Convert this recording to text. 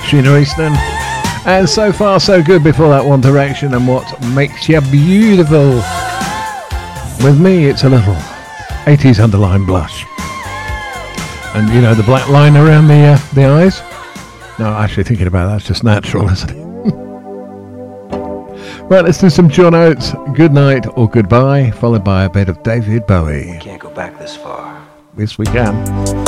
Sheena Easton. And So Far So Good before that, One Direction and What Makes You Beautiful. With me, it's a little 80s underline blush. And you know, the black line around the eyes? No, actually thinking about that's just natural, isn't it? Right, let's do some John Oates, Good Night or Goodbye, followed by a bit of David Bowie. We can't go back this far. Yes, we can.